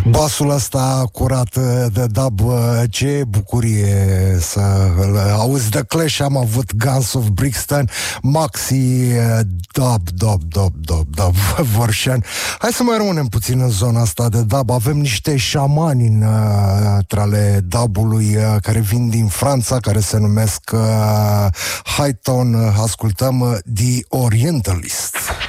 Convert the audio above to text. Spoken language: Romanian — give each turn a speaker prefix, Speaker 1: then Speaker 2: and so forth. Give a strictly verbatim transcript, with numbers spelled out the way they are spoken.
Speaker 1: Basul ăsta curat de dub, ce bucurie să îl auzi. The Clash, am avut Guns of Brixton, Maxi, dub, dub, dub, dub, dub, Vorșan. Hai să mai rămânem puțin în zona asta de dub. Avem niște șamani în uh, ale dubului uh, care vin din Franța, care se numesc uh, High Tone. Ascultăm uh, The Orientalist.